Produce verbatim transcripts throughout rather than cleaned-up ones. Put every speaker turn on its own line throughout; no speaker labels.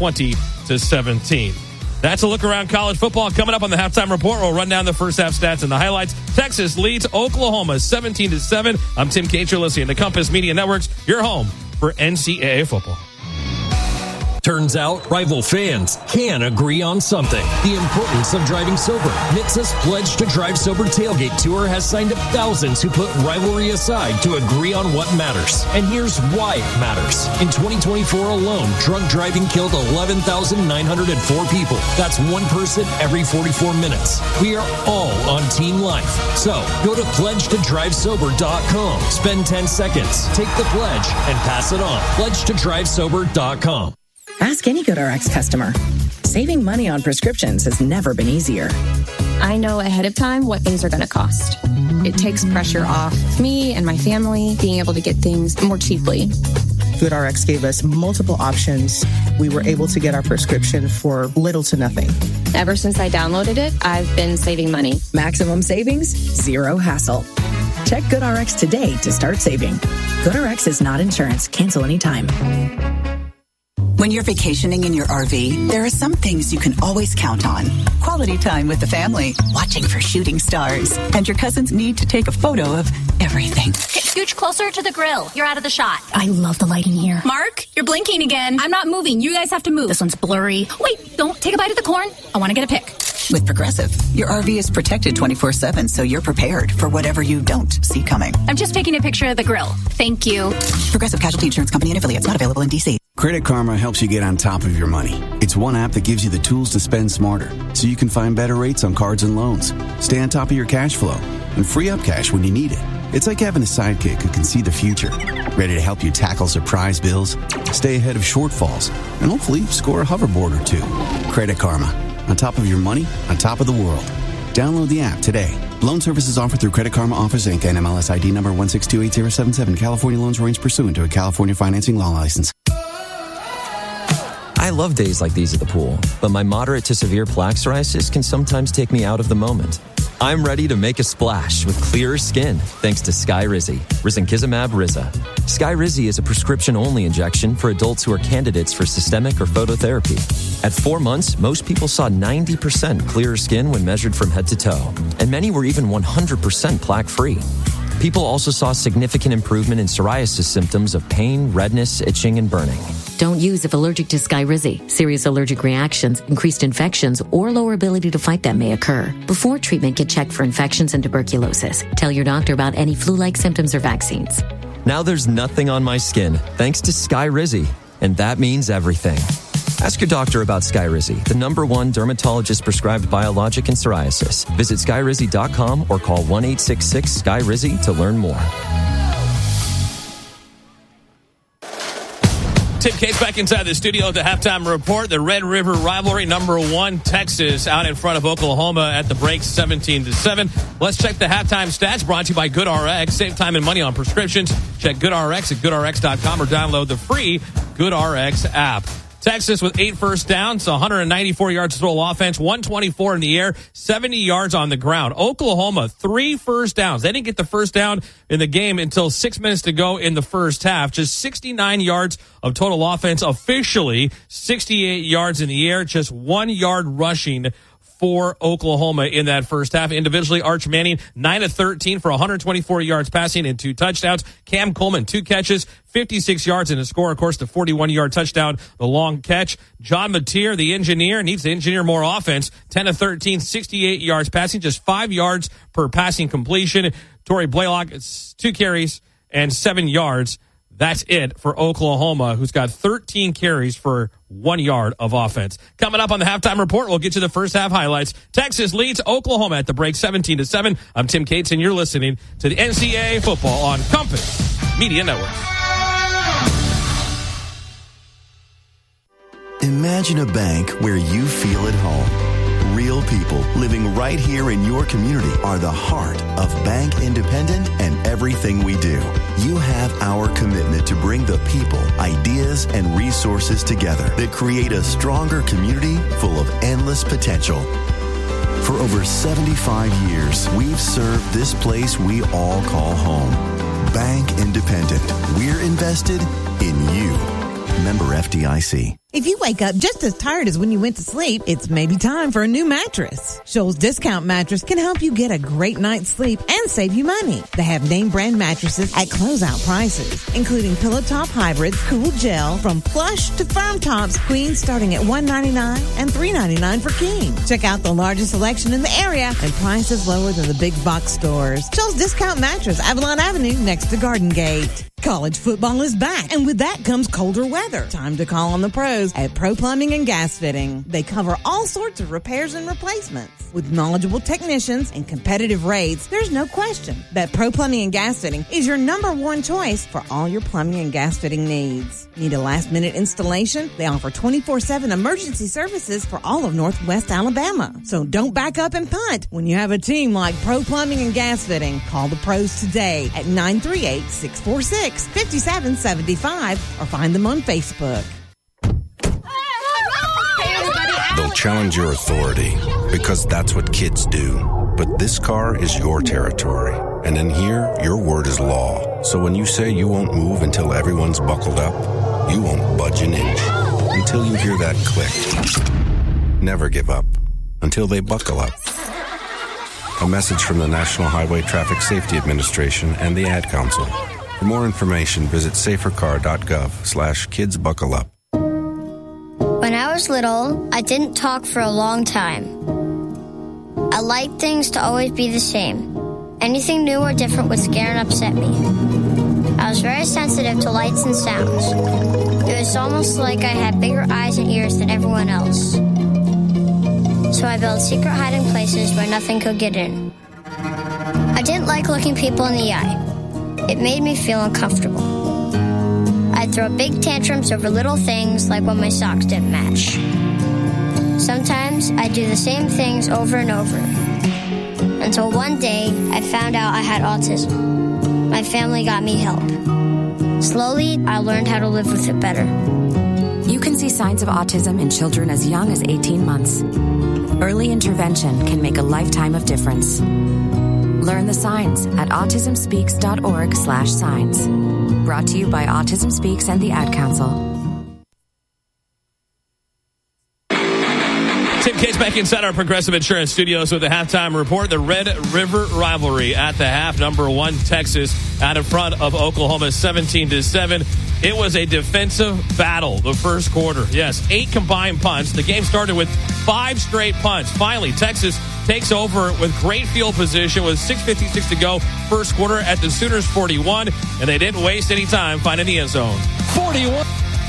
twenty to seventeen. That's a look around college football. Coming up on the Halftime Report, we'll run down the first half stats and the highlights. Texas leads Oklahoma seventeen to seven. I'm Tim Cates. You're listening to Compass Media Networks, your home for N C double A football.
Turns out, rival fans can agree on something. The importance of driving sober. N H T S A's Pledge to Drive Sober Tailgate Tour has signed up thousands who put rivalry aside to agree on what matters. And here's why it matters. In twenty twenty-four alone, drunk driving killed eleven thousand nine hundred four people. That's one person every forty-four minutes. We are all on team life. So, go to pledge to drive sober dot com. Spend ten seconds, take the pledge, and pass it on. pledge to drive sober dot com.
Ask any GoodRx customer. Saving money on prescriptions has never been easier.
I know ahead of time what things are going to cost. It takes pressure off me and my family being able to get things more cheaply.
GoodRx gave us multiple options. We were able to get our prescription for little to nothing.
Ever since I downloaded it, I've been saving money.
Maximum savings, zero hassle. Check GoodRx today to start saving. GoodRx is not insurance. Cancel anytime.
When you're vacationing in your R V, there are some things you can always count on. Quality time with the family, watching for shooting stars, and your cousins need to take a photo of everything.
Okay, scooch closer to the grill. You're out of the shot.
I love the lighting here.
Mark, you're blinking again. I'm not moving. You guys have to move.
This one's blurry.
Wait, don't take a bite of the corn. I want to get a pic.
With Progressive, your R V is protected twenty-four seven, so you're prepared for whatever you don't see coming.
I'm just taking a picture of the grill. Thank you.
Progressive Casualty Insurance Company and affiliates, not available in D C.
Credit Karma helps you get on top of your money. It's one app that gives you the tools to spend smarter, so you can find better rates on cards and loans, stay on top of your cash flow, and free up cash when you need it. It's like having a sidekick who can see the future, ready to help you tackle surprise bills, stay ahead of shortfalls, and hopefully score a hoverboard or two. Credit Karma. On top of your money, on top of the world. Download the app today. Loan services offered through Credit Karma Offers Incorporated. N M L S I D number one six two eight zero seven seven. California loans arranged pursuant to a California financing law license.
I love days like these at the pool, but my moderate to severe plaque psoriasis can sometimes take me out of the moment. I'm ready to make a splash with clearer skin thanks to Skyrizi, risankizumab Riza. Skyrizi is a prescription-only injection for adults who are candidates for systemic or phototherapy. At four months, most people saw ninety percent clearer skin when measured from head to toe, and many were even one hundred percent plaque-free. People also saw significant improvement in psoriasis symptoms of pain, redness, itching, and burning.
Don't use if allergic to Skyrizi. Serious allergic reactions, increased infections, or lower ability to fight them may occur. Before treatment, get checked for infections and tuberculosis. Tell your doctor about any flu-like symptoms or vaccines.
Now there's nothing on my skin, thanks to Skyrizi, and that means everything. Ask your doctor about Skyrizi, the number one dermatologist-prescribed biologic in psoriasis. Visit skyrizi dot com or call one eight six six S K Y R I Z Y to learn more.
Tim Cates back inside the studio at the Halftime Report. The Red River rivalry, number one, Texas out in front of Oklahoma at the break, seventeen to seven. Let's check the halftime stats brought to you by GoodRx. Save time and money on prescriptions. Check GoodRx at good R X dot com or download the free GoodRx app. Texas with eight first downs, one hundred ninety-four yards total offense, one twenty-four in the air, seventy yards on the ground. Oklahoma, three first downs. They didn't get the first down in the game until six minutes to go in the first half. Just sixty-nine yards of total offense, officially sixty-eight yards in the air, just one yard rushing for Oklahoma in that first half. Individually, Arch Manning, nine of thirteen for one hundred twenty-four yards passing and two touchdowns. Cam Coleman, two catches, fifty-six yards and a score. Of course, the forty-one-yard touchdown, the long catch. John Mateer, the engineer, needs to engineer more offense. ten of thirteen, sixty-eight yards passing, just five yards per passing completion. Torrey Blaylock, it's two carries and seven yards. That's it for Oklahoma, who's got thirteen carries for one yard of offense. Coming up on the Halftime Report, we'll get you the first half highlights. Texas leads Oklahoma at the break, seventeen to seven. I'm Tim Cates, and you're listening to the N C double A football on Compass Media Network.
Imagine a bank where you feel at home. Real people living right here in your community are the heart of Bank Independent and everything we do. You have our commitment to bring the people, ideas, and resources together that create a stronger community full of endless potential. For over seventy-five years, we've served this place we all call home. Bank Independent. We're invested in you. Member F D I C.
If you wake up just as tired as when you went to sleep, it's maybe time for a new mattress. Shoals Discount Mattress can help you get a great night's sleep and save you money. They have name brand mattresses at closeout prices, including Pillow Top Hybrids, Cool Gel, from plush to firm tops, queens starting at one hundred ninety-nine dollars and three hundred ninety-nine dollars for king. Check out the largest selection in the area and prices lower than the big box stores. Shoals Discount Mattress, Avalon Avenue, next to Garden Gate. College football is back, and with that comes colder weather. Time to call on the pros at Pro Plumbing and Gas Fitting. They cover all sorts of repairs and replacements. With knowledgeable technicians and competitive rates, there's no question that Pro Plumbing and Gas Fitting is your number one choice for all your plumbing and gas fitting needs. Need a last-minute installation? They offer twenty-four seven emergency services for all of Northwest Alabama. So don't back up and punt when you have a team like Pro Plumbing and Gas Fitting. Call the pros today at nine three eight, six four six, five seven seven five or find them on Facebook.
They'll challenge your authority because that's what kids do. But this car is your territory. And in here, your word is law. So when you say you won't move until everyone's buckled up, you won't budge an inch until you hear that click. Never give up until they buckle up. A message from the National Highway Traffic Safety Administration and the Ad Council. For more information, visit safercar.gov slash kids buckle up.
When I was little, I didn't talk for a long time. I liked things to always be the same. Anything new or different would scare and upset me. I was very sensitive to lights and sounds. It was almost like I had bigger eyes and ears than everyone else. So I built secret hiding places where nothing could get in. I didn't like looking people in the eye. It made me feel uncomfortable. I'd throw big tantrums over little things like when my socks didn't match. Sometimes I'd do the same things over and over. Until one day, I found out I had autism. My family got me help. Slowly, I learned how to live with it better.
You can see signs of autism in children as young as eighteen months. Early intervention can make a lifetime of difference. Learn the signs at autismspeaks.org slash signs. Brought to you by Autism Speaks and the Ad Council.
Tim Cates back inside our Progressive Insurance Studios with the halftime report. The Red River rivalry at the half. Number one, Texas out in front of Oklahoma seventeen to seven. It was a defensive battle the first quarter. Yes, eight combined punts. The game started with five straight punts. Finally, Texas takes over with great field position with six fifty-six to go first quarter at the Sooners forty-one, and they didn't waste any time finding the end zone.
forty-one.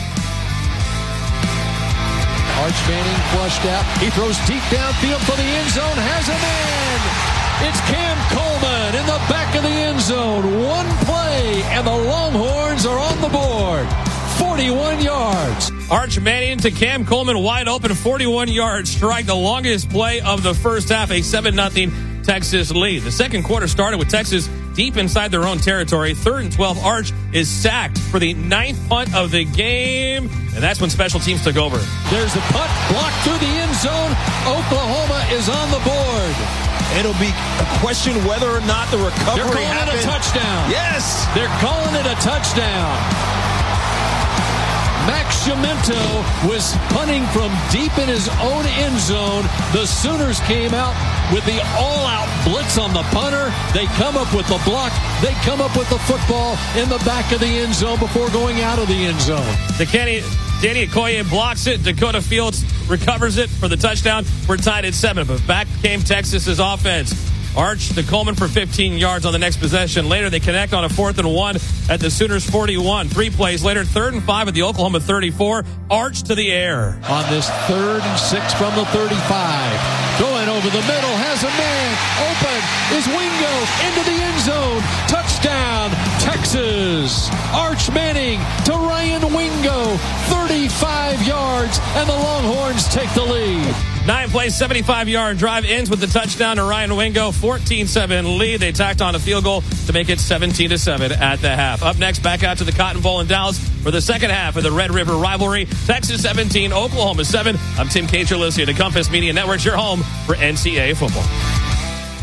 Arch Manning flushed out. He throws deep downfield for the end zone. Has him in. It's Cam Coleman in the back of the end zone. One play, and the Longhorns are on the board. forty-one yards.
Arch Manning to Cam Coleman, wide open, forty-one yard strike, the longest play of the first half, a seven nothing Texas lead. The second quarter started with Texas deep inside their own territory. Third and twelve, Arch is sacked for the ninth punt of the game, and that's when special teams took over.
There's the punt, blocked through the end zone. Oklahoma is on the board.
It'll be a question whether or not the recovery
They're calling
happened.
it a touchdown.
Yes.
They're calling it a touchdown. Max Sciamento was punting from deep in his own end zone. The Sooners came out with the all-out blitz on the punter. They come up with the block. They come up with the football in the back of the end zone before going out of the end zone.
The Kenny, Danny Okoye blocks it. Dakota Fields recovers it for the touchdown. We're tied at seven, but back came Texas's offense. Arch to Coleman for fifteen yards on the next possession. Later, they connect on a fourth and one at the Sooners forty-one. Three plays later, third and five at the Oklahoma thirty-four. Arch to the air.
On this third and six from the thirty-five. Going over the middle, has a man. Open is Wingo into the end zone. Touchdown, Texas. Arch Manning to Ryan Wingo. thirty-five yards, and the Longhorns take the lead.
Nine plays, seventy-five yard drive ends with the touchdown to Ryan Wingo. fourteen seven lead. They tacked on a field goal to make it seventeen to seven at the half. Up next, back out to the Cotton Bowl in Dallas for the second half of the Red River rivalry. Texas seventeen, Oklahoma seven. I'm Tim Cates. You're listening to Compass Media Networks, your home for N C double A football.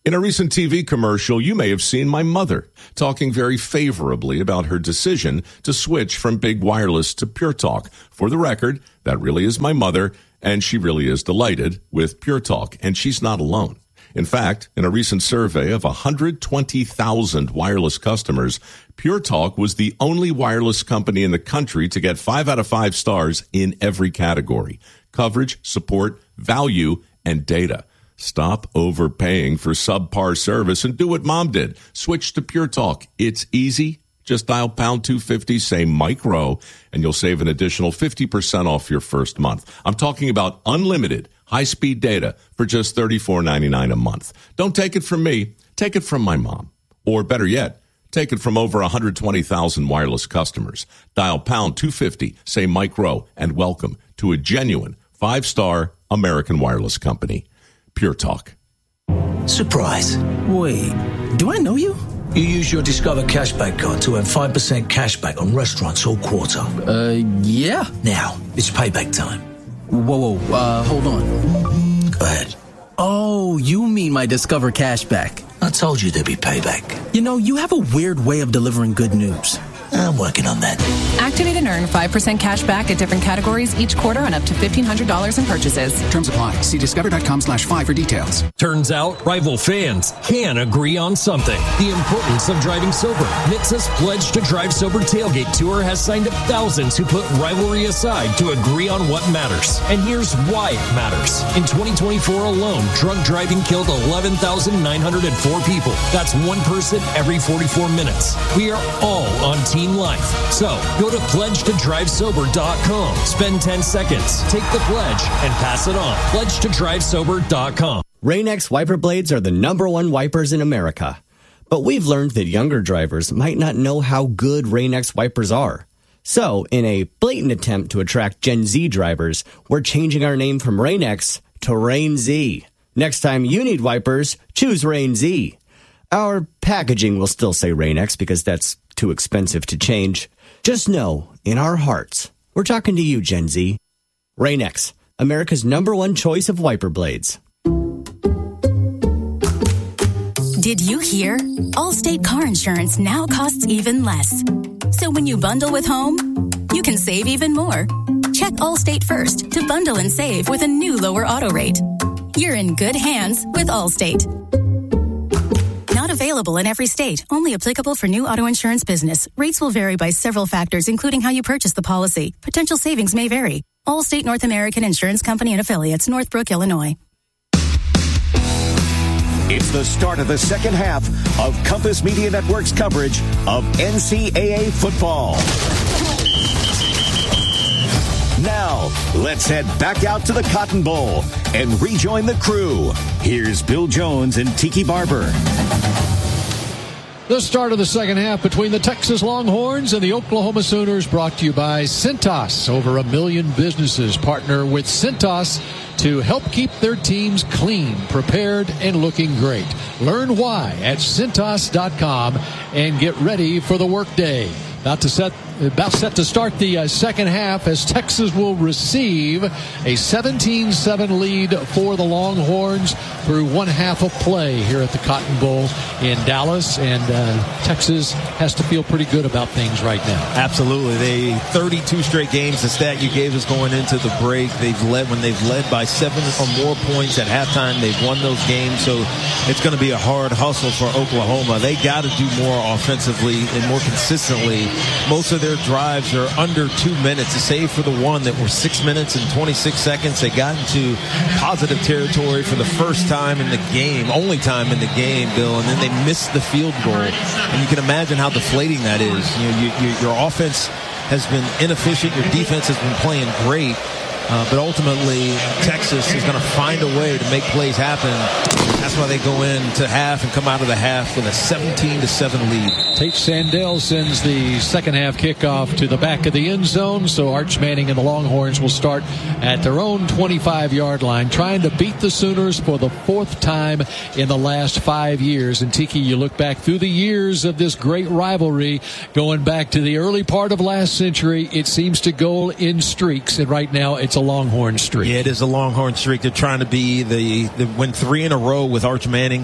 In a recent T V commercial, you may have seen my mother talking very favorably about her decision to switch from big wireless to Pure Talk. For the record, that really is my mother, and she really is delighted with Pure Talk, and she's not alone. In fact, in a recent survey of one hundred twenty thousand wireless customers, Pure Talk was the only wireless company in the country to get five out of five stars in every category: coverage, support, value, and data. Stop overpaying for subpar service and do what Mom did. Switch to Pure Talk. It's easy. Just dial pound two fifty, say micro, and you'll save an additional fifty percent off your first month. I'm talking about unlimited high-speed data for just thirty-four ninety-nine a month. Don't take it from me. Take it from my mom. Or better yet, take it from over one hundred twenty thousand wireless customers. Dial pound two fifty, say micro, and welcome to a genuine five-star American wireless company. Pure Talk.
Surprise. Wait, do I know you? You use your Discover Cashback card to earn five percent cashback on restaurants all quarter.
Uh, yeah.
Now, it's payback time.
Whoa, whoa, uh, hold on.
Go ahead.
Oh, you mean my Discover Cashback.
I told you there'd be payback.
You know, you have a weird way of delivering good news.
I'm working on that.
Activate and earn five percent cash back at different categories each quarter on up to fifteen hundred dollars in purchases.
Terms apply. See discover.com slash five for details.
Turns out rival fans can agree on something. The importance of driving sober. N H T S A's Pledge to Drive Sober Tailgate Tour has signed up thousands who put rivalry aside to agree on what matters. And here's why it matters. In twenty twenty-four alone, drunk driving killed eleven thousand nine hundred four people. That's one person every forty-four minutes. We are all on Team Life. So go to pledge to drive sober dot com. Spend ten seconds, take the pledge, and pass it on. pledge to drive sober dot com.
Rain-X wiper blades are the number one wipers in America. But we've learned that younger drivers might not know how good Rain-X wipers are. So, in a blatant attempt to attract Gen Z drivers, we're changing our name from Rain-X to Rain-Z. Next time you need wipers, choose Rain-Z. Our packaging will still say Rain-X because that's too expensive to change. Just know, in our hearts, we're talking to you, Gen Z. Rain-X, America's number one choice of wiper blades.
Did you hear? Allstate car insurance now costs even less. So when you bundle with home, you can save even more. Check Allstate first to bundle and save with a new lower auto rate. You're in good hands with Allstate. Not available in every state. Only applicable for new auto insurance business. Rates will vary by several factors, including how you purchase the policy. Potential savings may vary. Allstate North American Insurance Company and Affiliates, Northbrook, Illinois.
It's the start of the second half of Compass Media Network's coverage of N C double A football. Now, let's head back out to the Cotton Bowl and rejoin the crew. Here's Bill Jones and Tiki Barber.
The start of the second half between the Texas Longhorns and the Oklahoma Sooners, brought to you by Cintas. Over a million businesses partner with Cintas to help keep their teams clean, prepared, and looking great. Learn why at Cintas dot com and get ready for the workday. About to set, about set to start the uh, second half as Texas will receive a seventeen seven lead for the Longhorns through one half of play here at the Cotton Bowl in Dallas. And uh, Texas has to feel pretty good about things right now.
Absolutely. They thirty-two straight games, the stat you gave us going into the break. They've led when they've led by seven or more points at halftime. They've won those games. So it's going to be a hard hustle for Oklahoma. They got to do more offensively and more consistently. Most of their drives are under two minutes, save for the one that were six minutes and twenty-six seconds. They got into positive territory for the first time in the game, only time in the game, Bill, and then they missed the field goal. And you can imagine how deflating that is. You know, you, you, your offense has been inefficient. Your defense has been playing great. Uh, but ultimately, Texas is going to find a way to make plays happen. That's why they go into half and come out of the half with a seventeen to seven lead.
Tate Sandell sends the second half kickoff to the back of the end zone. So Arch Manning and the Longhorns will start at their own twenty-five yard line, trying to beat the Sooners for the fourth time in the last five years. And Tiki, you look back through the years of this great rivalry, going back to the early part of last century, it seems to go in streaks. And right now, it's a Longhorn streak.
Yeah, it is a Longhorn streak. They're trying to be the, the win three in a row with Arch Manning.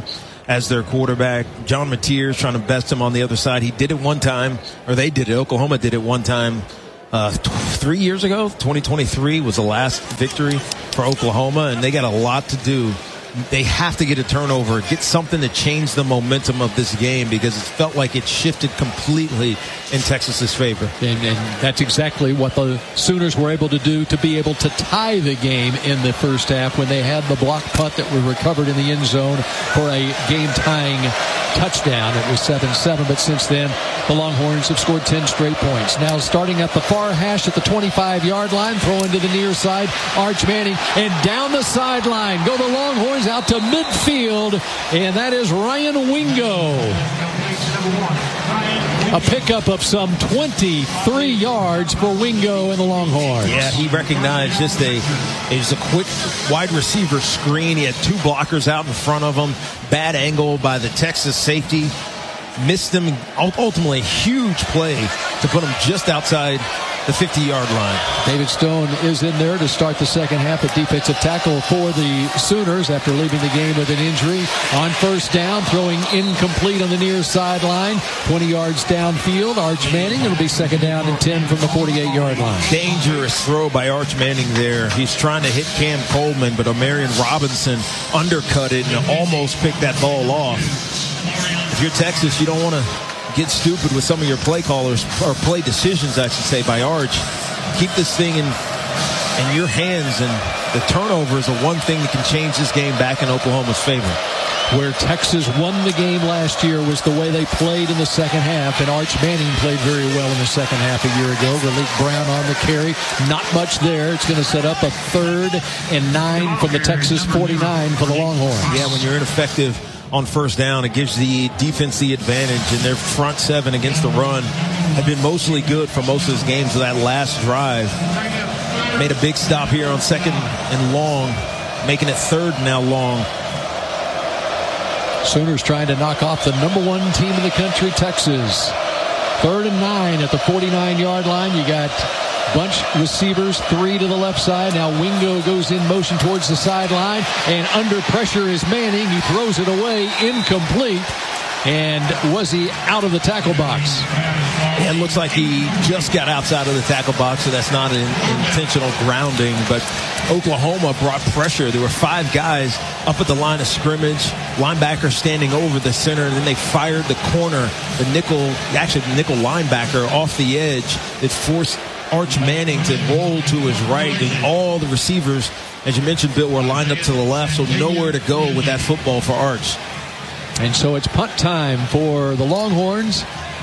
as their quarterback. John Mateer is trying to best him on the other side. He did it one time, or they did it. Oklahoma did it one time uh, th- three years ago. twenty twenty-three was the last victory for Oklahoma, and they got a lot to do. They have to get a turnover, get something to change the momentum of this game, because it felt like it shifted completely in Texas's favor.
And, and that's exactly what the Sooners were able to do to be able to tie the game in the first half when they had the block punt that was recovered in the end zone for a game-tying touchdown. It was seven seven, but since then, the Longhorns have scored ten straight points. Now starting at the far hash at the twenty-five-yard line, throwing to the near side, Arch Manning, and down the sideline go the Longhorns out to midfield, and that is Ryan Wingo. A pickup of some twenty-three yards for Wingo and the Longhorns.
Yeah, he recognized just a, it's a quick wide receiver screen. He had two blockers out in front of him. Bad angle by the Texas safety. Missed him. Ultimately, huge play to put him just outside the fifty-yard line.
David Stone is in there to start the second half at defensive tackle for the Sooners after leaving the game with an injury. On first down, throwing incomplete on the near sideline. twenty yards downfield. Arch Manning. It'll be second down and ten from the forty-eight-yard line.
Dangerous throw by Arch Manning there. He's trying to hit Cam Coleman, but Omarion Robinson undercut it and almost picked that ball off. If you're Texas, you don't want to get stupid with some of your play callers, or play decisions, I should say, by Arch. Keep this thing in in your hands, and the turnover is the one thing that can change this game back in Oklahoma's favor.
Where Texas won the game last year was the way they played in the second half, and Arch Manning played very well in the second half a year ago. Raleek Brown on the carry. Not much there. It's going to set up a third and nine from the Texas forty-nine for the Longhorns.
Yeah, when you're ineffective on first down, it gives the defense the advantage, and their front seven against the run have been mostly good for most of this game. So that last drive made a big stop here on second and long, making it third now long.
Sooners trying to knock off the number one team in the country, Texas. Third and nine at the forty-nine-yard line. You got bunch receivers, three to the left side. Now Wingo goes in motion towards the sideline, and under pressure is Manning. He throws it away, incomplete. And was he out of the tackle box?
Yeah, it looks like he just got outside of the tackle box, so that's not an intentional grounding. But Oklahoma brought pressure. There were five guys up at the line of scrimmage, linebacker standing over the center, and then they fired the corner, the nickel, actually the nickel linebacker off the edge. It forced Arch Manning to roll to his right, and all the receivers, as you mentioned, Bill, were lined up to the left, so nowhere to go with that football for Arch.
And so it's punt time for the Longhorns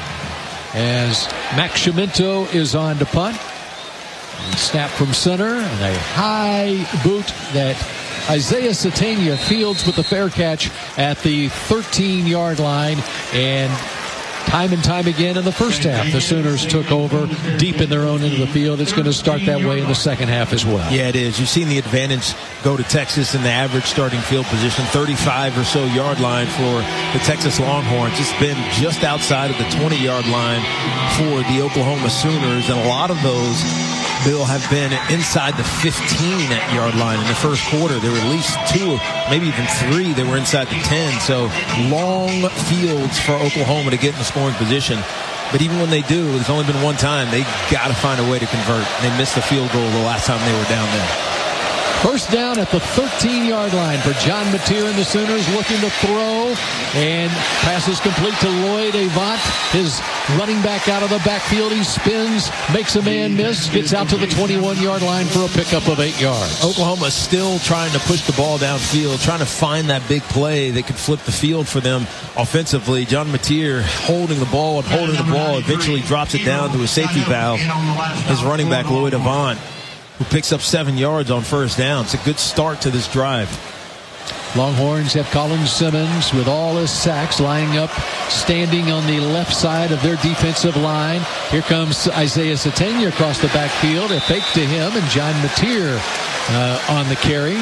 as Max Shimento is on to punt. And snap from center, and a high boot that Isaiah Satania fields with the fair catch at the thirteen-yard line. And time and time again in the first half, the Sooners took over deep in their own end of the field. It's going to start that way in the second half as well.
Yeah, it is. You've seen the advantage go to Texas in the average starting field position, thirty-five or so yard line for the Texas Longhorns. It's been just outside of the twenty-yard line for the Oklahoma Sooners, and a lot of those, Bill, have been inside the fifteen-yard line in the first quarter. There were at least two, maybe even three that were inside the ten. So long fields for Oklahoma to get in the scoring position. But even when they do, there's only been one time. They got to find a way to convert. They missed the field goal the last time they were down there.
First down at the thirteen-yard line for John Mateer and the Sooners, looking to throw, and passes complete to Lloyd Avant, his running back out of the backfield. He spins, makes a man miss, gets out to the twenty-one-yard line for a pickup of eight yards.
Oklahoma is still trying to push the ball downfield, trying to find that big play that could flip the field for them offensively. John Mateer holding the ball and holding the ball, eventually drops it down to a safety valve. His running back, Lloyd Avant, who picks up seven yards on first down. It's a good start to this drive.
Longhorns have Colin Simmons with all his sacks lining up, standing on the left side of their defensive line. Here comes Isaiah Satania across the backfield. A fake to him, and John Mateer uh, on the carry.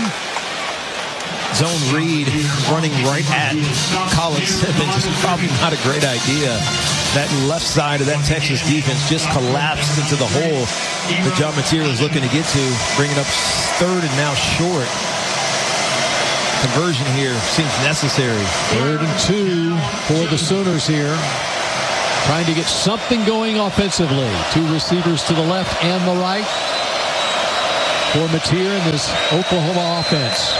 Zone read running right at Colin Simmons is probably not a great idea. That left side of that Texas defense just collapsed into the hole that John Mateer was looking to get to, bringing up third and now short. conversion here seems necessary.
Third and two for the Sooners here. Trying to get something going offensively. Two receivers to the left and the right for Mateer in this Oklahoma offense.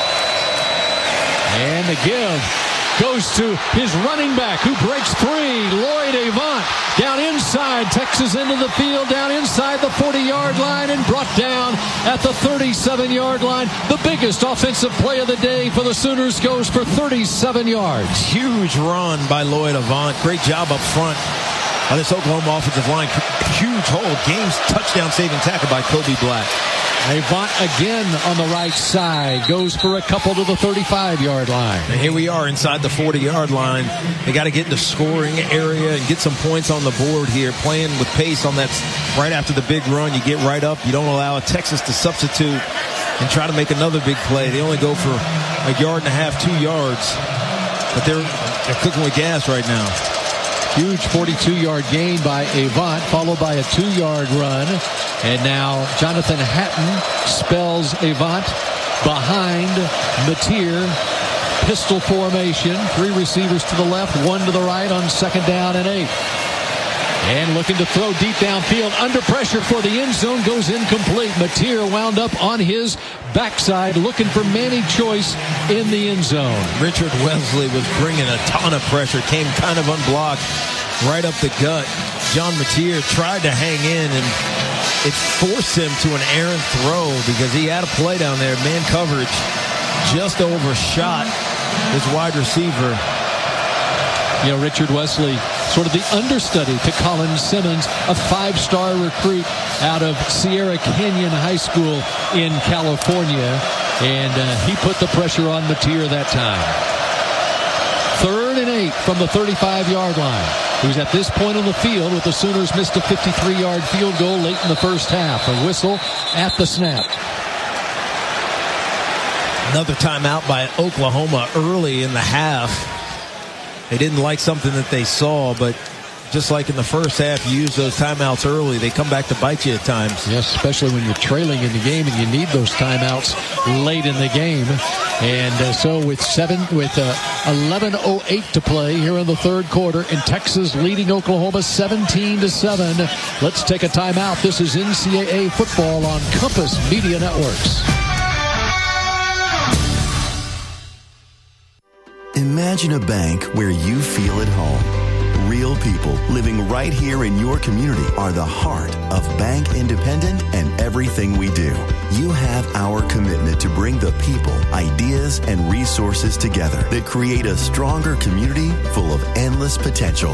And the give goes to his running back who breaks free. Lloyd Avant down inside. Texas into the field down inside the forty-yard line and brought down at the thirty-seven-yard line. The biggest offensive play of the day for the Sooners goes for thirty-seven yards.
Huge run by Lloyd Avant. Great job up front by this Oklahoma offensive line. Huge hole. Game's touchdown saving tackle by Kobe Black.
Avant again on the right side. Goes for a couple to the thirty-five-yard line.
And here we are inside the forty-yard line. They got to get in the scoring area and get some points on the board here. Playing with pace on that right after the big run. You get right up. You don't allow Texas to substitute and try to make another big play. They only go for a yard and a half, two yards. But they're, they're cooking with gas right now.
Huge forty-two-yard gain by Avant, followed by a two-yard run. And now Jonathan Hatton spells Avant behind Mateer. Pistol formation. Three receivers to the left, one to the right on second down and eight. And looking to throw deep downfield. Under pressure for the end zone. Goes incomplete. Mateer wound up on his backside looking for Manny Choice in the end zone.
Richard Wesley was bringing a ton of pressure. Came kind of unblocked right up the gut. John Mateer tried to hang in, and it forced him to an errant throw because he had a play down there. Man coverage just overshot his wide receiver.
You know, Richard Wesley, sort of the understudy to Colin Simmons, a five-star recruit out of Sierra Canyon High School in California. And uh, he put the pressure on Mateer that time. Third and eight from the thirty-five-yard line. Who's at this point on the field with the Sooners missed a fifty-three-yard field goal late in the first half. A whistle at the snap.
Another timeout by Oklahoma early in the half. They didn't like something that they saw, but just like in the first half, you use those timeouts early. They come back to bite you at times.
Yes, especially when you're trailing in the game and you need those timeouts late in the game. And uh, so with seven, with uh, eleven oh eight to play here in the third quarter, and Texas leading Oklahoma seventeen to seven. Let's take a timeout. This is N C double A football on Compass Media Networks.
Imagine a bank where you feel at home. Real people living right here in your community are the heart of Bank Independent and everything we do. You have our commitment to bring the people, ideas, and resources together that create a stronger community full of endless potential.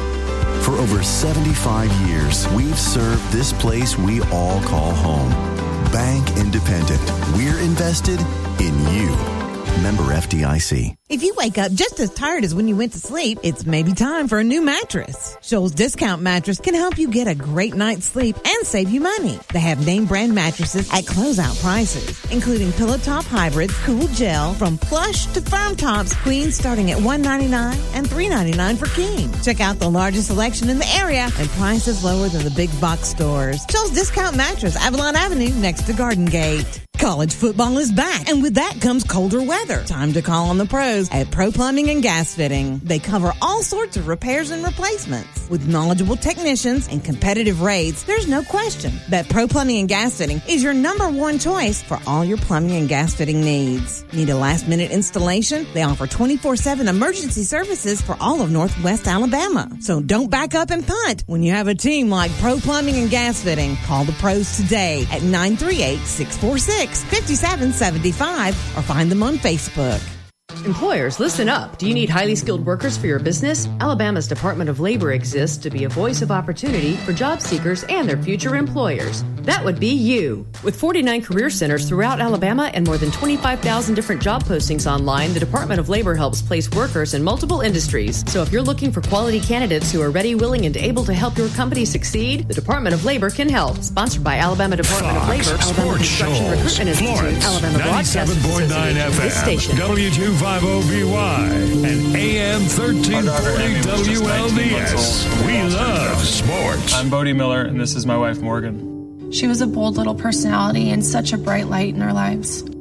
For over seventy-five years, we've served this place we all call home. Bank Independent. We're invested in you. Member F D I C.
If you wake up just as tired as when you went to sleep, it's maybe time for a new mattress. Shoals Discount Mattress can help you get a great night's sleep and save you money. They have name brand mattresses at closeout prices, including Pillow Top Hybrids, Cool Gel, from plush to firm tops, queens starting at one ninety-nine and three ninety-nine for king. Check out the largest selection in the area and prices lower than the big box stores. Shoals Discount Mattress, Avalon Avenue, next to Garden Gate. College football is back, and with that comes colder weather. Time to call on the pros at Pro Plumbing and Gas Fitting. They cover all sorts of repairs and replacements. With knowledgeable technicians and competitive rates, there's no question that Pro Plumbing and Gas Fitting is your number one choice for all your plumbing and gas fitting needs. Need a last-minute installation? They offer twenty-four seven emergency services for all of Northwest Alabama. So don't back up and punt when you have a team like Pro Plumbing and Gas Fitting. Call the pros today at nine three eight, six four six, five seven seven five or find them on Facebook.
Employers, listen up. Do you need highly skilled workers for your business? Alabama's Department of Labor exists to be a voice of opportunity for job seekers and their future employers. That would be you. With forty-nine career centers throughout Alabama and more than twenty-five thousand different job postings online, the Department of Labor helps place workers in multiple industries. So if you're looking for quality candidates who are ready, willing, and able to help your company succeed, the Department of Labor can help. Sponsored by Alabama Department
Fox,
of Labor, Alabama
Sports
Construction
Shoals,
Recruitment Institute,
Florence,
Alabama Broadcasters
ninety-seven point nine
Association, this
F M,
station.
W two fifty B Y, and A M thirteen forty W L D S. We love sports.
I'm Bodie Miller, and this is my wife, Morgan.
She was a bold little personality and such a bright light in our lives.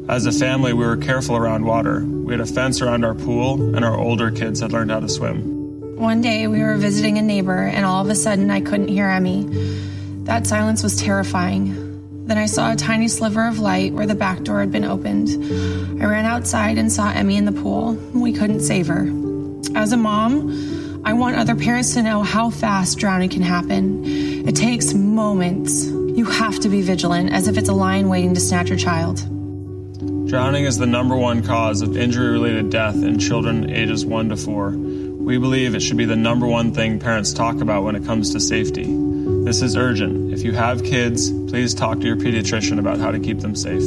As a family, we were careful around water. We had a fence around our pool, and our older kids had learned how to swim.
One day, we were visiting a neighbor, and all of a sudden, I couldn't hear Emmy. That silence was terrifying. Then I saw a tiny sliver of light where the back door had been opened. I ran outside and saw Emmy in the pool. We couldn't save her. As a mom, I want other parents to know how fast drowning can happen. It takes moments. You have to be vigilant, as if it's a lion waiting to snatch your child.
Drowning is the number one cause of injury-related death in children ages one to four. We believe it should be the number one thing parents talk about when it comes to safety. This is urgent. If you have kids, please talk to your pediatrician about how to keep them safe.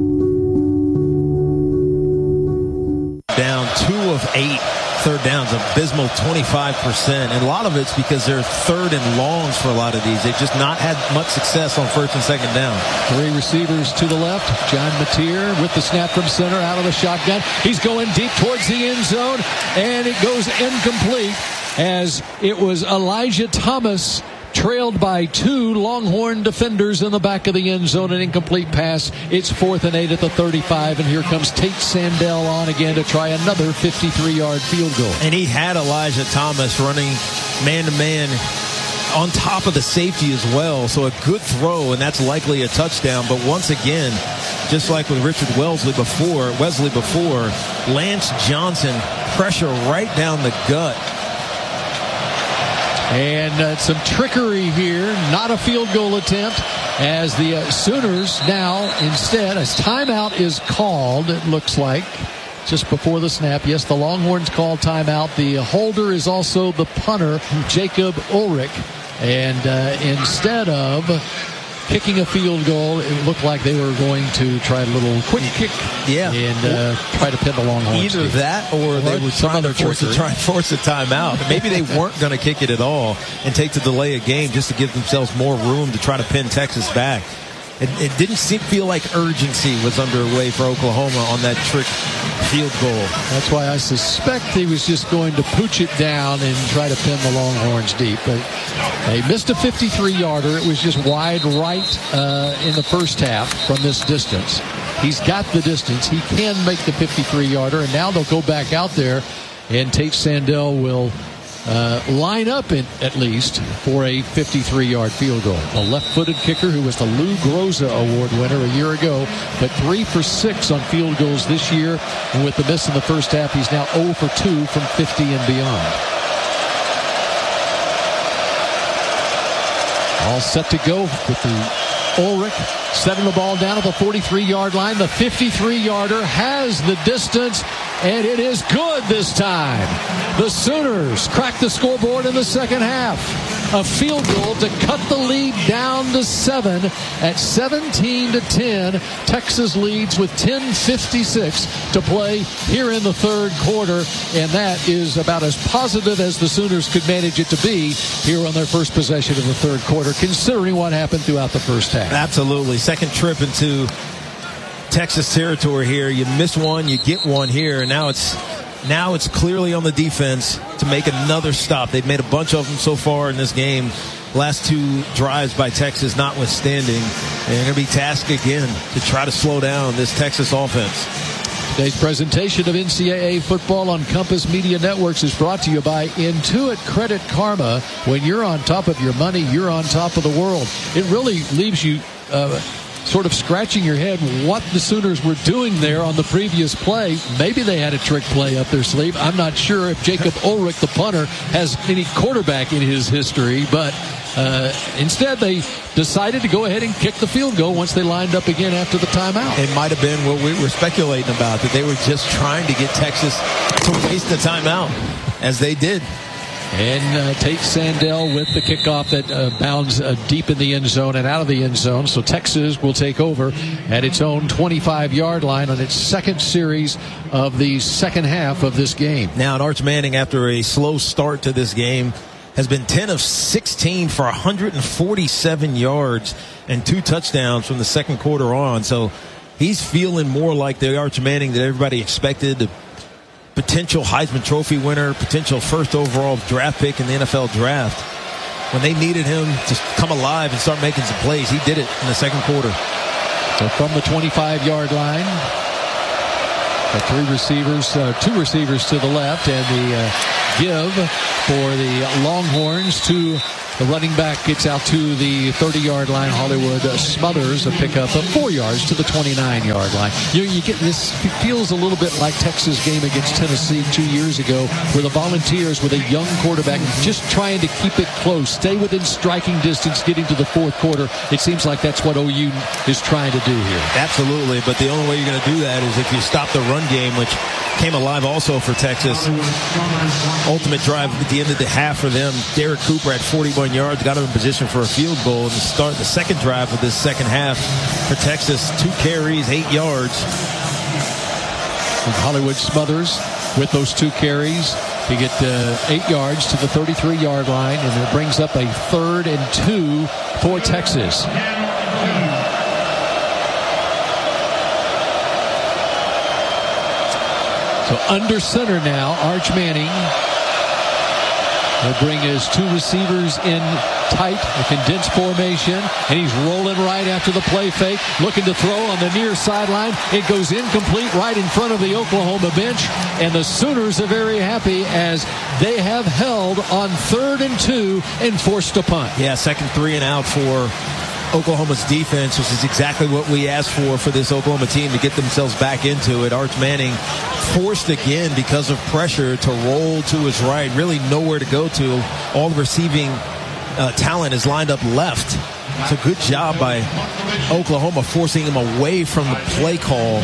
Down two of eight third downs, abysmal twenty-five percent. And a lot of it's because they're third and longs for a lot of these. They've just not had much success on first and second down.
Three receivers to the left. John Mateer with the snap from center out of the shotgun. He's going deep towards the end zone, and it goes incomplete as it was Elijah Thomas trailed by two Longhorn defenders in the back of the end zone. An incomplete pass. It's fourth and eight at the thirty-five, and here comes Tate Sandell on again to try another fifty-three-yard field goal.
And he had Elijah Thomas running man-to-man on top of the safety as well. So a good throw, and that's likely a touchdown. But once again, just like with Richard Wesley before, Wesley before, Lance Johnson, pressure right down the gut.
And uh, some trickery here, not a field goal attempt, as the uh, Sooners now instead, as timeout is called, it looks like, just before the snap. Yes, the Longhorns call timeout. The holder is also the punter, Jacob Ulrich. And uh, instead of kicking a field goal, it looked like they were going to try a little quick kick
yeah.
and uh, try to pin the Longhorns.
Either
deep.
that or, or they were trying to force a, try and force a timeout. Maybe they weren't going to kick it at all and take the delay a game just to give themselves more room to try to pin Texas back. It, it didn't seem, feel like urgency was underway for Oklahoma on that trick field goal.
That's why I suspect he was just going to pooch it down and try to pin the Longhorns deep. But they missed a fifty-three-yarder. It was just wide right uh, in the first half from this distance. He's got the distance. He can make the fifty-three-yarder, and now they'll go back out there, and Tate Sandell will Uh, line up in, at least for a fifty-three-yard field goal. A left-footed kicker who was the Lou Groza Award winner a year ago, but three for six on field goals this year. And with the miss in the first half, he's now zero for two from fifty and beyond. All set to go with the Ulrich setting the ball down at the forty-three-yard line. The fifty-three-yarder has the distance, and it is good this time. The Sooners crack the scoreboard in the second half. A field goal to cut the lead down to seven at seventeen to ten. Texas leads with ten fifty-six to play here in the third quarter, and that is about as positive as the Sooners could manage it to be here on their first possession of the third quarter, considering what happened throughout the first half.
Absolutely. Second trip into Texas territory here. You miss one, you get one here, and now it's now it's clearly on the defense to make another stop. They've made a bunch of them so far in this game. Last two drives by Texas notwithstanding. They're going to be tasked again to try to slow down this Texas offense.
Today's presentation of N C double A football on Compass Media Networks is brought to you by Intuit Credit Karma. When you're on top of your money, you're on top of the world. It really leaves you uh, sort of scratching your head what the Sooners were doing there on the previous play. Maybe they had a trick play up their sleeve. I'm not sure if Jacob Ulrich, the punter, has any quarterback in his history, but uh, instead they decided to go ahead and kick the field goal once they lined up again after the timeout.
It might have been what we were speculating about, that they were just trying to get Texas to waste the timeout, as they did.
And uh, Tate Sandell with the kickoff that uh, bounds uh, deep in the end zone and out of the end zone. So Texas will take over at its own twenty-five-yard line on its second series of the second half of this game.
Now, Arch Manning, after a slow start to this game, has been ten of sixteen for one hundred forty-seven yards and two touchdowns from the second quarter on. So he's feeling more like the Arch Manning that everybody expected. The potential Heisman Trophy winner, potential first overall draft pick in the N F L draft. When they needed him to come alive and start making some plays, he did it in the second quarter.
So from the twenty-five-yard line, The three receivers, uh, two receivers to the left, and the uh, give for the Longhorns to the running back gets out to the thirty-yard line. Hollywood Smothers a pickup of four yards to the twenty-nine-yard line. You, you get this feels a little bit like Texas game against Tennessee two years ago, where the Volunteers with a young quarterback just trying to keep it close, stay within striking distance, getting to the fourth quarter. It seems like that's what O U is trying to do here.
Absolutely, but the only way you're going to do that is if you stop the run game, which came alive also for Texas. Ultimate drive at the end of the half for them. Derek Cooper at forty-one yards, got him in position for a field goal. And to start the second drive of this second half for Texas, two carries, eight yards.
And Hollywood Smothers with those two carries to get uh, eight yards to the thirty-three-yard line, and it brings up a third and two for Texas. So under center now, Arch Manning will bring his two receivers in tight, a condensed formation, and he's rolling right after the play fake, looking to throw on the near sideline. It goes incomplete right in front of the Oklahoma bench, and the Sooners are very happy as they have held on third and two and forced a punt.
Yeah, second three and out for Oklahoma's defense, which is exactly what we asked for for this Oklahoma team to get themselves back into it. Arch Manning forced again because of pressure to roll to his right, really nowhere to go to. All the receiving uh, talent is lined up left. It's a good job by Oklahoma forcing him away from the play call.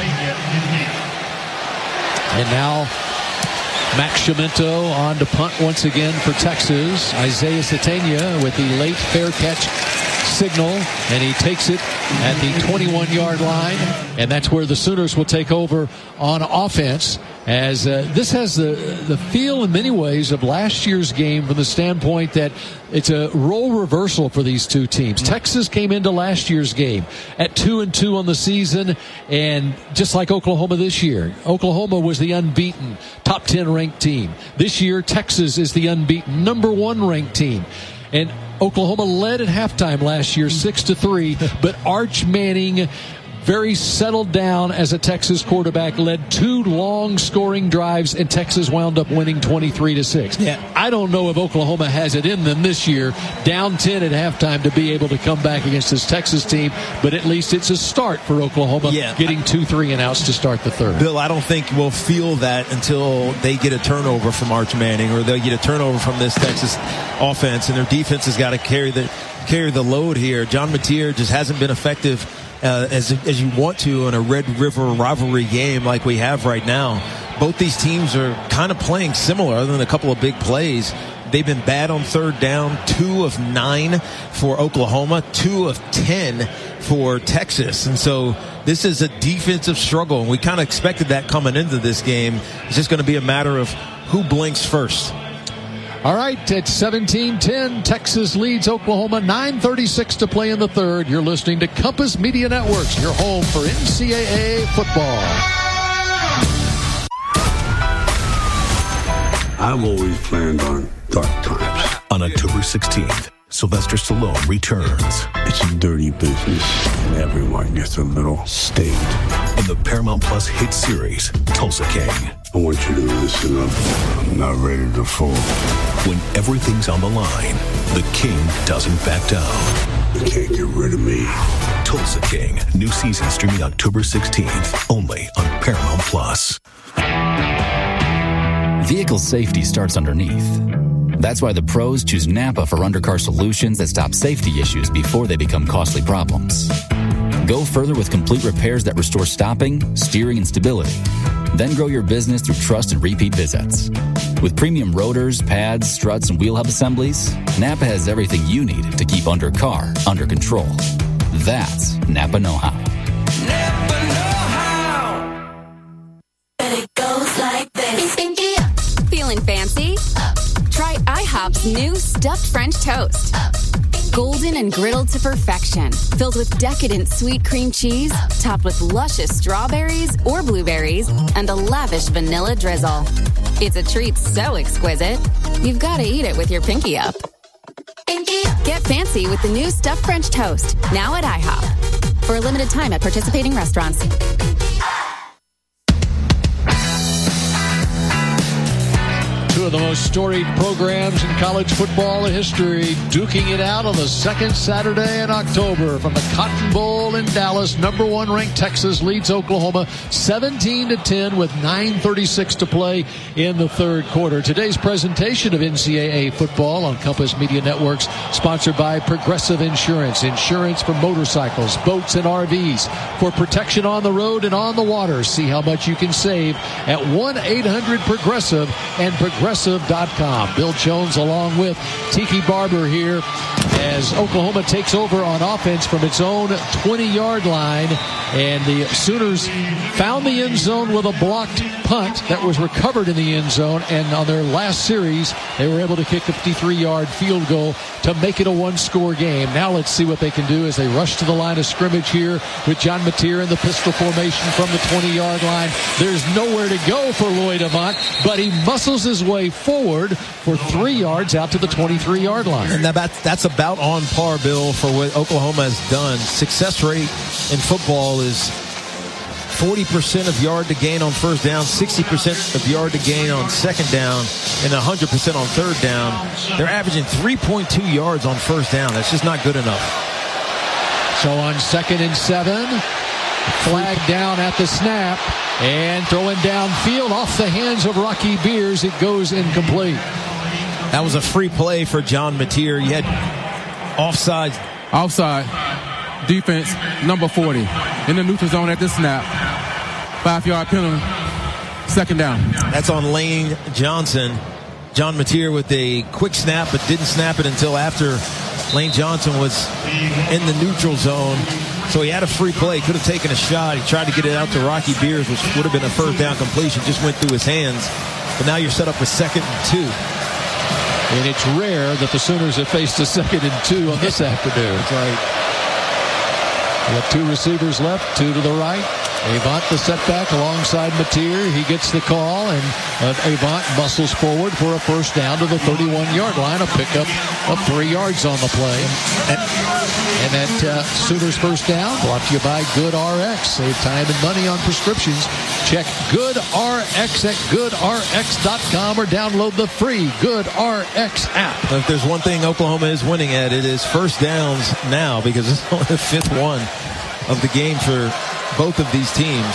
And now Max Chiamento on to punt once again for Texas. Isaiah Satania with the late fair catch signal, and he takes it at the twenty-one-yard line, and that's where the Sooners will take over on offense, as uh, this has the the feel in many ways of last year's game from the standpoint that it's a role reversal for these two teams. Texas came into last year's game at two and two on the season, and just like Oklahoma this year, Oklahoma was the unbeaten top ten ranked team. This year, Texas is the unbeaten number one ranked team, and Oklahoma led at halftime last year six to three, but Arch Manning, very settled down as a Texas quarterback, led two long scoring drives, and Texas wound up winning twenty-three to six.
Yeah.
I don't know if Oklahoma has it in them this year, down ten at halftime, to be able to come back against this Texas team, but at least it's a start for Oklahoma,
yeah.
getting two three and outs to start the third.
Bill, I don't think we'll feel that until they get a turnover from Arch Manning, or they'll get a turnover from this Texas offense, and their defense has got to carry the carry the load here. John Mateer just hasn't been effective Uh, as as you want to in a Red River rivalry game like we have right now. Both these teams are kind of playing similar, other than a couple of big plays. They've been bad on third down, two of nine for Oklahoma, two of ten for Texas. And so this is a defensive struggle, and we kind of expected that coming into this game. It's just going to be a matter of who blinks first.
All right, it's seventeen ten. Texas leads Oklahoma. nine thirty-six to play in the third. You're listening to Compass Media Networks, your home for N C double A football.
I've always planned on dark times.
On October sixteenth, Sylvester Stallone returns.
It's a dirty business, and everyone gets a little stake.
In the Paramount Plus hit series, Tulsa King.
I want you to listen up. I'm not ready to fall.
When everything's on the line, the King doesn't back down.
You can't get rid of me.
Tulsa King, new season streaming October sixteenth, only on Paramount Plus.
Vehicle safety starts underneath. That's why the pros choose Napa for undercar solutions that stop safety issues before they become costly problems. Go further with complete repairs that restore stopping, steering, and stability. Then grow your business through trust and repeat visits. With premium rotors, pads, struts, and wheel hub assemblies, Napa has everything you need to keep undercar under control. That's Napa know-how.
Napa know-how. And it goes like this.
Feeling fancy? Try IHOP's new stuffed French toast. Golden and griddled to perfection, filled with decadent sweet cream cheese, topped with luscious strawberries or blueberries, and a lavish vanilla drizzle. It's a treat so exquisite, you've got to eat it with your pinky up. Pinky up. Get fancy with the new stuffed French toast, now at IHOP. For a limited time at participating restaurants.
of the most storied programs in college football history, duking it out on the second Saturday in October from the Cotton Bowl in Dallas. Number one ranked Texas leads Oklahoma seventeen to ten with nine thirty-six to play in the third quarter. Today's presentation of N C double A football on Compass Media Networks, sponsored by Progressive Insurance. Insurance for motorcycles, boats, and R Vs. For protection on the road and on the water. See how much you can save at one eight hundred progressive and progressive dot com. Bill Jones along with Tiki Barber here as Oklahoma takes over on offense from its own twenty-yard line. And the Sooners found the end zone with a blocked punt that was recovered in the end zone. And on their last series, they were able to kick a fifty-three-yard field goal to make it a one-score game. Now let's see what they can do as they rush to the line of scrimmage here with John Mateer in the pistol formation from the twenty-yard line. There's nowhere to go for Lloyd Avant, but he muscles his way forward for three yards out to the twenty-three-yard line.
And that, that's about on par, Bill, for what Oklahoma has done. Success rate in football is forty percent of yard to gain on first down, sixty percent of yard to gain on second down, and one hundred percent on third down. They're averaging three point two yards on first down. That's just not good enough.
So on second and seven, flag down at the snap, and throwing downfield off the hands of Rocky Beers, it goes incomplete.
That was a free play for John Mateer. He had offside.
Offside. Defense, number forty. In the neutral zone at the snap. Five-yard penalty. Second down.
That's on Lane Johnson. John Mateer with a quick snap, but didn't snap it until after Lane Johnson was in the neutral zone. So he had a free play, could have taken a shot. He tried to get it out to Rocky Beers, which would have been a first down completion, just went through his hands. But now you're set up with second and two.
And it's rare that the Sooners have faced a second and two on this afternoon.
That's right.
We have two receivers left, two to the right. Avant the setback alongside Mateer. He gets the call, and uh, Avant muscles forward for a first down to the thirty-one-yard line. A pickup of three yards on the play. And, and that uh, Sooners first down brought to you by Good R X. Save time and money on prescriptions. Check Good R X at good R X dot com or download the free Good R X app.
If there's one thing Oklahoma is winning at, it is first downs now, because it's only the fifth one of the game for both of these teams.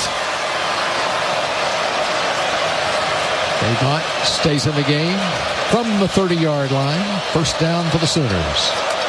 Avant stays in the game from the thirty-yard line. First down for the Sooners.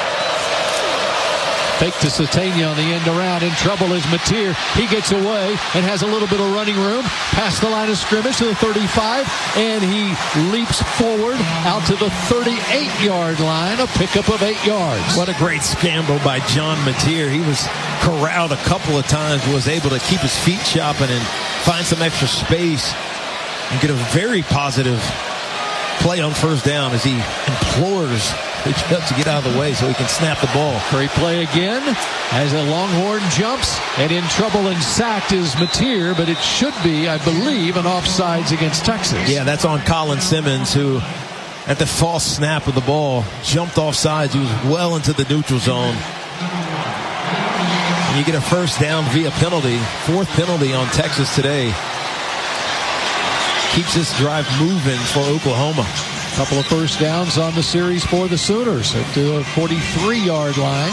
Fake to Satania on the end around. In trouble is Mateer. He gets away and has a little bit of running room. Past the line of scrimmage to the thirty-five. And he leaps forward out to the thirty-eight-yard line. A pickup of eight yards.
What a great scramble by John Mateer. He was corralled a couple of times, was able to keep his feet chopping and find some extra space and get a very positive play on first down as he implores to get out of the way so he can snap the ball.
Great play again as a Longhorn jumps, and in trouble and sacked is Mateer, but it should be, I believe, an offsides against Texas.
Yeah, that's on Colin Simmons, who at the false snap of the ball jumped off sides. He was well into the neutral zone. And you get a first down via penalty. Fourth penalty on Texas today. Keeps this drive moving for Oklahoma.
Couple of first downs on the series for the Sooners at the forty-three-yard line.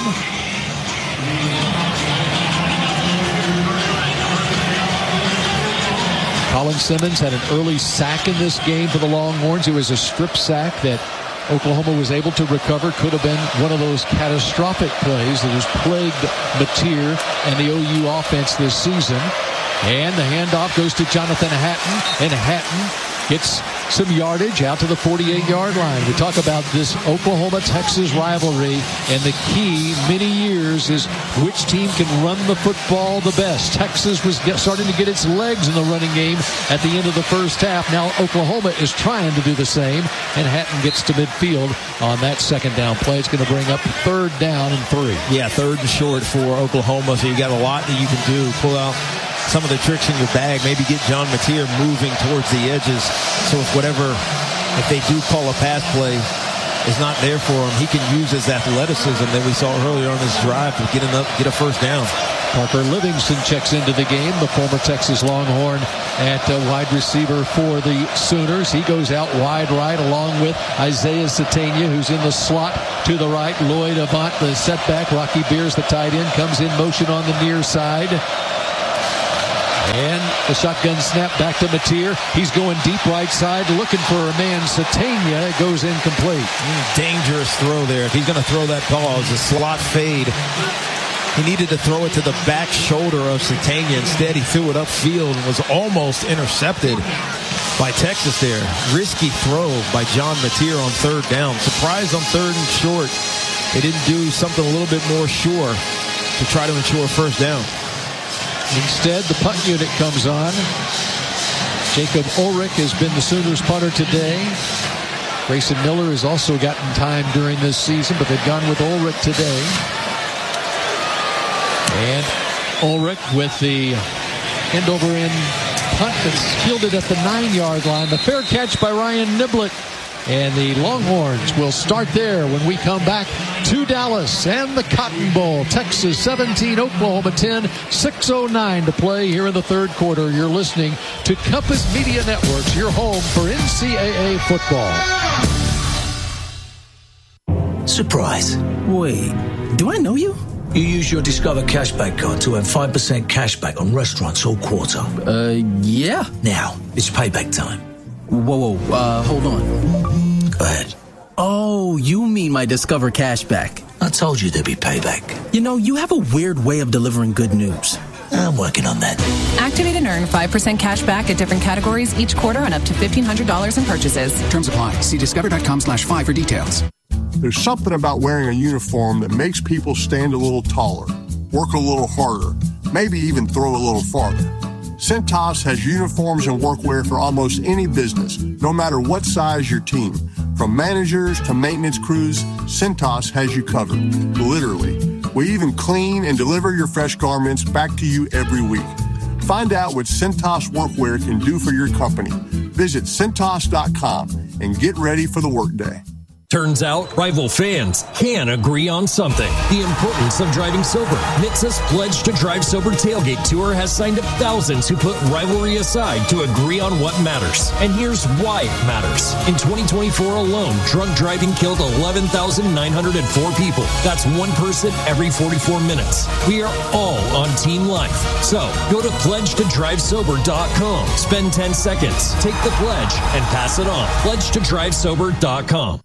Colin Simmons had an early sack in this game for the Longhorns. It was a strip sack that Oklahoma was able to recover. Could have been one of those catastrophic plays that has plagued Mateer and the O U offense this season. And the handoff goes to Jonathan Hatton, and Hatton gets some yardage out to the forty-eight-yard line. We talk about this Oklahoma-Texas rivalry, and the key many years is which team can run the football the best. Texas was get, starting to get its legs in the running game at the end of the first half. Now Oklahoma is trying to do the same, and Hatton gets to midfield on that second down play. It's going to bring up third down and three.
Yeah, third and short for Oklahoma, so you got a lot that you can do. Pull out some of the tricks in your bag, maybe get John Mateer moving towards the edges, so if whatever, if they do call a pass play is not there for him, he can use his athleticism that we saw earlier on this drive to get, enough, get a first down.
Parker Livingston checks into the game, the former Texas Longhorn at uh, wide receiver for the Sooners. He goes out wide right along with Isaiah Satania, who's in the slot to the right. Lloyd Avant, the setback. Rocky Beers, the tight end, comes in motion on the near side. And the shotgun snap back to Mateer. He's going deep right side, looking for a man. Satania. It goes incomplete.
Mm, dangerous throw there. If he's going to throw that ball, it's a slot fade. He needed to throw it to the back shoulder of Satania. Instead, he threw it upfield and was almost intercepted by Texas there. Risky throw by John Mateer on third down. Surprised on third and short. They didn't do something a little bit more sure to try to ensure first down.
Instead, the punt unit comes on. Jacob Ulrich has been the Sooners punter today. Grayson Miller has also gotten time during this season, but they've gone with Ulrich today. And Ulrich with the end-over-end punt that's fielded at the nine-yard line. The fair catch by Ryan Niblett. And the Longhorns will start there when we come back to Dallas and the Cotton Bowl. Texas seventeen, Oklahoma ten, six oh nine to play here in the third quarter. You're listening to Compass Media Networks, your home for N C double A football.
Surprise. Wait, do I know you? You use your Discover Cashback card to earn five percent cashback on restaurants all quarter.
Uh, yeah.
Now, it's payback time.
Whoa, whoa, uh, hold on.
Go ahead.
Oh, you mean my Discover Cashback.
I told you there'd be payback.
You know, you have a weird way of delivering good news.
I'm working on that.
Activate and earn five percent cash back at different categories each quarter on up to fifteen hundred dollars in purchases.
Terms apply. See discover.com slash five for details.
There's something about wearing a uniform that makes people stand a little taller, work a little harder, maybe even throw a little farther. Cintas has uniforms and workwear for almost any business, no matter what size your team. From managers to maintenance crews, Cintas has you covered, literally. We even clean and deliver your fresh garments back to you every week. Find out what Cintas workwear can do for your company. Visit Cintas dot com and get ready for the workday.
Turns out, rival fans can agree on something. The importance of driving sober. N H T S A's Pledge to Drive Sober Tailgate Tour has signed up thousands who put rivalry aside to agree on what matters. And here's why it matters. In twenty twenty-four alone, drunk driving killed eleven thousand nine hundred four people. That's one person every forty-four minutes. We are all on Team Life. So, go to pledge to drive sober dot com. Spend ten seconds, take the pledge, and pass it on. pledge to drive sober dot com.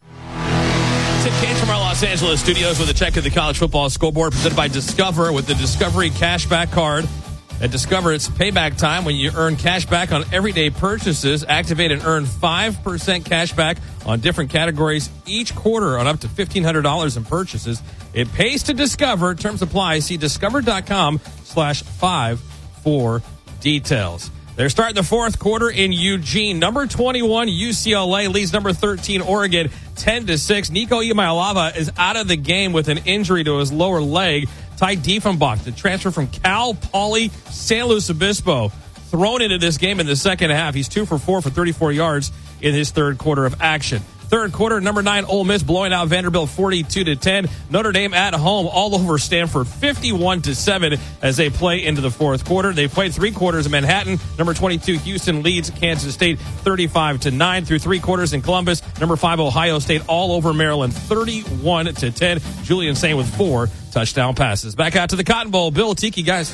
Tim Cates from our Los Angeles studios with a check of the college football scoreboard presented by Discover with the Discovery Cashback Card. At Discover, it's payback time when you earn cash back on everyday purchases. Activate and earn five percent cash back on different categories each quarter on up to fifteen hundred dollars in purchases. It pays to Discover. Terms apply. See discover.com slash five for details. They're starting the fourth quarter in Eugene. Number twenty-one, U C L A leads number thirteen, Oregon, ten to six. Nico Iamaleava is out of the game with an injury to his lower leg. Ty Diefenbach, the transfer from Cal Poly San Luis Obispo, thrown into this game in the second half. He's two for four for thirty-four yards in his third quarter of action. Third quarter, number nine, Ole Miss blowing out Vanderbilt forty-two to ten. Notre Dame at home all over Stanford fifty-one to seven as they play into the fourth quarter. They played three quarters in Manhattan. Number twenty-two, Houston leads Kansas State thirty-five to nine through three quarters in Columbus. Number five, Ohio State all over Maryland thirty-one to ten. Julian Saint with four touchdown passes. Back out to the Cotton Bowl. Bill, Tiki, guys.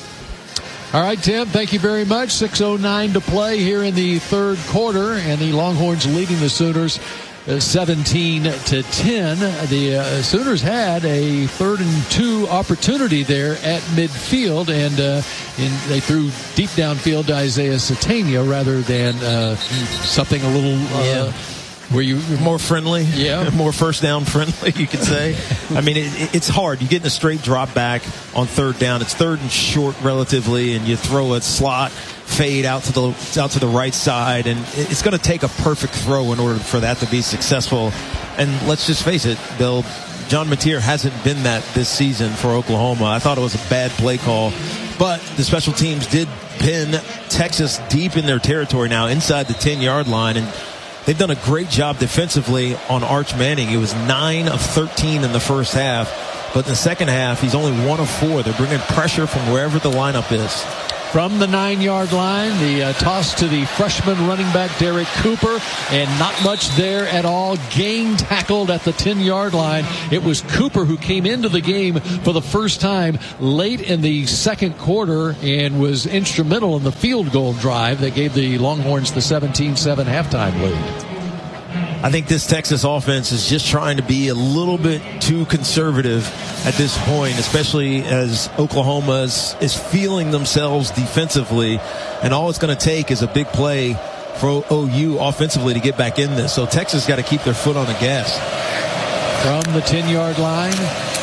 All right, Tim, thank you very much. six oh nine to play here in the third quarter, and the Longhorns leading the Sooners uh, seventeen to ten. The uh, Sooners had a third and two opportunity there at midfield, and uh, in, they threw deep downfield to Isaiah Satania rather than uh, something a little... Uh,
yeah.
Were you
more friendly?
Yeah.
More first down friendly, you could say. I mean, it, it's hard. You get in a straight drop back on third down. It's third and short relatively, and you throw a slot fade out to the out to the right side, and it's going to take a perfect throw in order for that to be successful. And let's just face it, Bill, John Mateer hasn't been that this season for Oklahoma. I thought it was a bad play call, but the special teams did pin Texas deep in their territory now, inside the ten-yard line, and they've done a great job defensively on Arch Manning. It was nine of thirteen in the first half. But in the second half, he's only one of four. They're bringing pressure from wherever the lineup is.
From the nine-yard line, the uh, toss to the freshman running back, Derek Cooper, and not much there at all. Gain tackled at the ten-yard line. It was Cooper who came into the game for the first time late in the second quarter and was instrumental in the field goal drive that gave the Longhorns the seventeen seven halftime lead.
I think this Texas offense is just trying to be a little bit too conservative at this point, especially as Oklahoma is, is feeling themselves defensively. And all it's going to take is a big play for O U offensively to get back in this. So Texas got to keep their foot on the gas.
From the ten-yard line,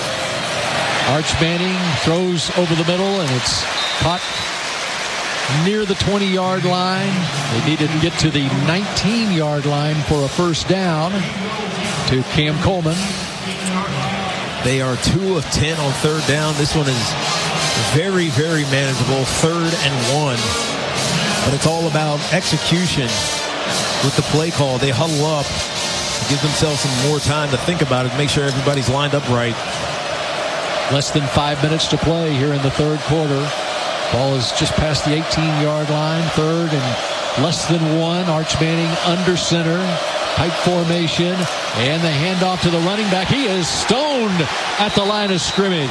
Arch Manning throws over the middle, and it's caught near the twenty-yard line. They needed to get to the nineteen-yard line for a first down to Cam Coleman.
They are two of ten on third down. This one is very, very manageable. Third and one. But it's all about execution with the play call. They huddle up, give themselves some more time to think about it, make sure everybody's lined up right.
Less than five minutes to play here in the third quarter. Ball is just past the eighteen-yard line. Third and less than one. Arch Manning under center. Tight formation. And the handoff to the running back. He is stoned at the line of scrimmage.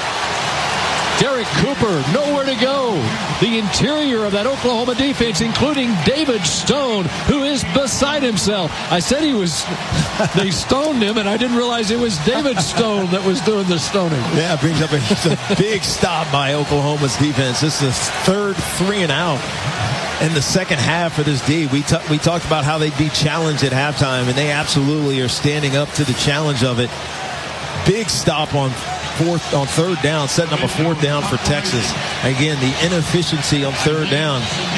Derek Cooper, nowhere to go. The interior of that Oklahoma defense, including David Stone, who is beside himself. I said he was, they stoned him, and I didn't realize it was David Stone that was doing the stoning.
Yeah, it brings up a, a big stop by Oklahoma's defense. This is the third three and out in the second half for this D. We, t- we talked about how they'd be challenged at halftime, and they absolutely are standing up to the challenge of it. Big stop on fourth on third down, setting up a fourth down for Texas. Again, the inefficiency on third down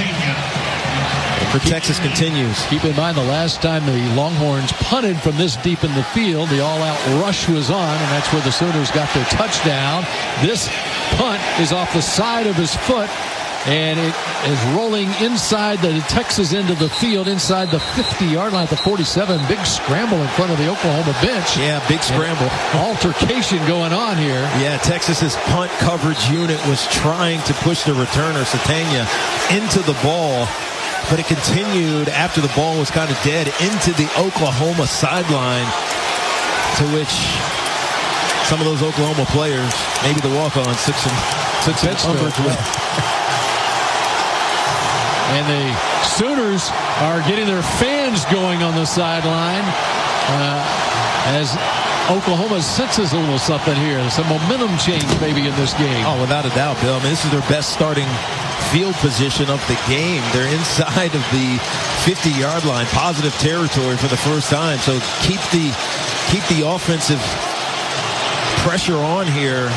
for Texas continues.
Keep in mind the last time the Longhorns punted from this deep in the field, the all-out rush was on, and that's where the Sooners got their touchdown. This punt is off the side of his foot, and it is rolling inside the Texas end of the field, inside the fifty-yard line at the forty-seven. Big scramble in front of the Oklahoma bench.
Yeah, big scramble.
And altercation going on here.
Yeah, Texas's punt coverage unit was trying to push the returner, Satania, into the ball, but it continued after the ball was kind of dead into the Oklahoma sideline, to which some of those Oklahoma players, maybe the walk-on, six and six and umbrage with.
And the Sooners are getting their fans going on the sideline uh, as Oklahoma senses a little something here. Some momentum change maybe in this game.
Oh, without a doubt, Bill. I mean, this is their best starting field position of the game. They're inside of the fifty-yard line, positive territory for the first time. So keep the keep the offensive pressure on here.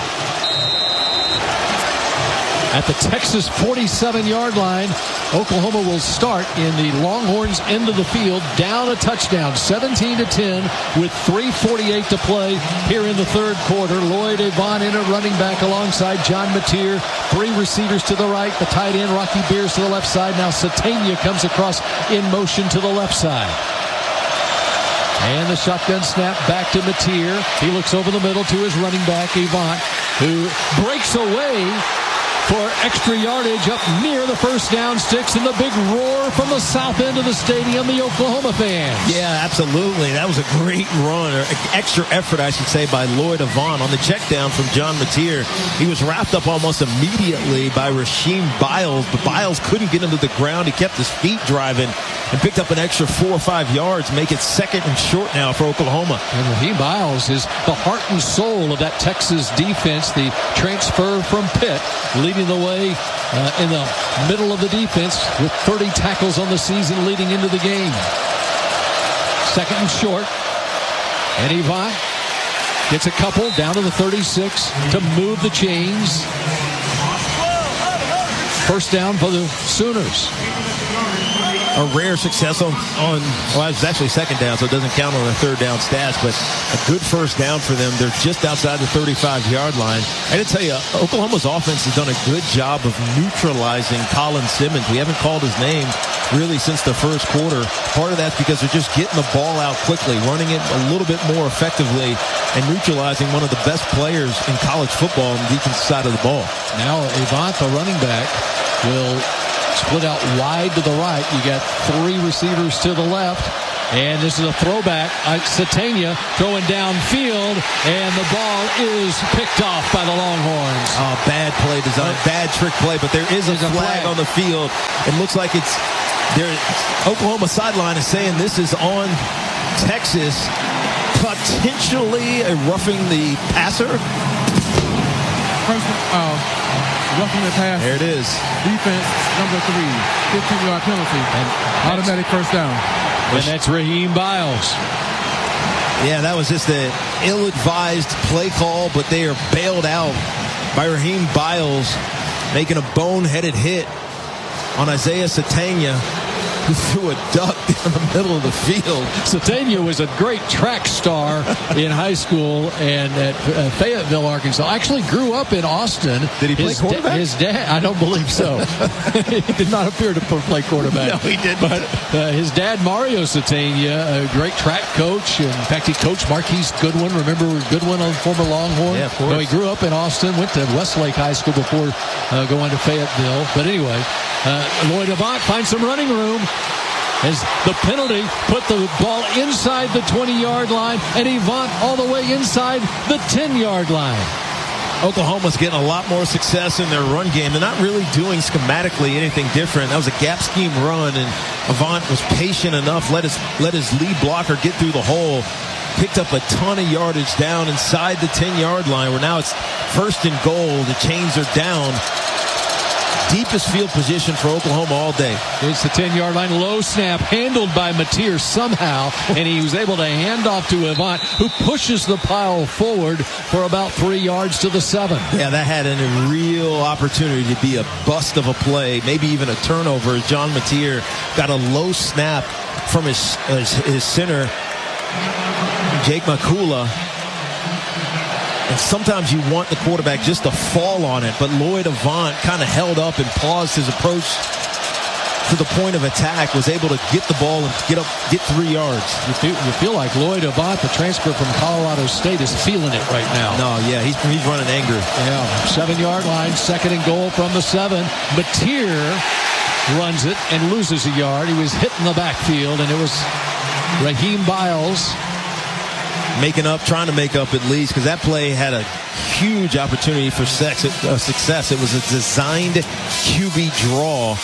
At the Texas forty-seven-yard line, Oklahoma will start in the Longhorns end of the field, down a touchdown, seventeen to ten, with three forty-eight to play here in the third quarter. Lloyd Avon in a running back alongside John Mateer. Three receivers to the right, the tight end Rocky Beers to the left side. Now Satania comes across in motion to the left side. And the shotgun snap back to Mateer. He looks over the middle to his running back, Avant, who breaks away for extra yardage up near the first down sticks, and the big roar from the south end of the stadium, the Oklahoma fans.
Yeah, absolutely. That was a great run, or extra effort, I should say, by Lloyd Avant on the check down from John Mateer. He was wrapped up almost immediately by Rasheem Biles, but Biles couldn't get him to the ground. He kept his feet driving and picked up an extra four or five yards, make it second and short now for Oklahoma.
And Rasheem Biles is the heart and soul of that Texas defense, the transfer from Pitt, leading the way uh, in the middle of the defense with thirty tackles on the season leading into the game. Second and short. And Avant gets a couple down to the thirty-six to move the chains. First down for the Sooners.
a rare success on, on well, it's actually second down, so it doesn't count on the third down stats, but a good first down for them. They're just outside the thirty-five-yard line. I got to tell you, Oklahoma's offense has done a good job of neutralizing Colin Simmons. We haven't called his name really since the first quarter. Part of that's because they're just getting the ball out quickly, running it a little bit more effectively, and neutralizing one of the best players in college football on the defensive side of the ball.
Now, Avant, the running back, will split out wide to the right. You got three receivers to the left. And this is a throwback. Uh, Satania throwing downfield, and the ball is picked off by the Longhorns.
Oh, bad play design, uh, bad trick play, but there is a flag, a flag on the field. It looks like it's there. Oklahoma sideline is saying this is on Texas, potentially a roughing the passer.
First, uh, roughing the pass.
There it is.
Defense number three, fifteen-yard penalty, and automatic first down.
And that's Raheem Biles.
Yeah, that was just an ill-advised play call, but they are bailed out by Raheem Biles making a boneheaded hit on Isaiah Satania, who threw a duck down the middle of the field.
Satania was a great track star in high school and at uh, Fayetteville, Arkansas. Actually grew up in Austin.
Did he play
his
quarterback?
Da- his dad, I don't believe so. He did not appear to play quarterback.
No, he didn't.
But uh, his dad, Mario Satania, a great track coach. In fact, he coached Marquise Goodwin. Remember Goodwin, on former Longhorn?
Yeah, of course.
No, he grew up in Austin, went to Westlake High School before uh, going to Fayetteville. But anyway, uh, Lloyd Avant finds some running room as the penalty put the ball inside the twenty-yard line, and Avant all the way inside the ten-yard line.
Oklahoma's getting a lot more success in their run game. They're not really doing schematically anything different. That was a gap scheme run, and Avant was patient enough, let his, let his lead blocker get through the hole, picked up a ton of yardage down inside the ten-yard line, where now it's first and goal. The chains are down. Deepest field position for Oklahoma all day.
It's the ten-yard line. Low snap handled by Mateer somehow, and he was able to hand off to Avant, who pushes the pile forward for about three yards to the seven.
Yeah, that had a real opportunity to be a bust of a play, maybe even a turnover. John Mateer got a low snap from his, his, his center, Jake Makula. And sometimes you want the quarterback just to fall on it, but Lloyd Avant kind of held up and paused his approach to the point of attack, was able to get the ball and get up, get three yards.
You feel, you feel like Lloyd Avant, the transfer from Colorado State, is feeling it right now.
No, yeah, he's, he's running angry.
Yeah, seven-yard line, second and goal from the seven. Mateer runs it and loses a yard. He was hit in the backfield, and it was Raheem Biles
making up, trying to make up at least, because that play had a huge opportunity for sex, uh, success. It was a designed Q B draw,